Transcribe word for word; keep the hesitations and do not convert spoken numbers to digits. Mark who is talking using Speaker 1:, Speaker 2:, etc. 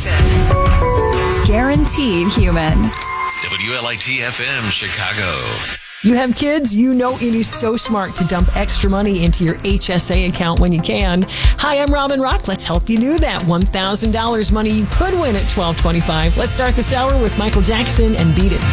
Speaker 1: Jackson. Guaranteed human.
Speaker 2: W L I T F M Chicago.
Speaker 3: You have kids, you know it is so smart to dump extra money into your H S A account when you can. Hi, I'm Robin Rock. Let's help you do that. one thousand dollars money you could win at twelve twenty-five. Let's start this hour with Michael Jackson and Beat It.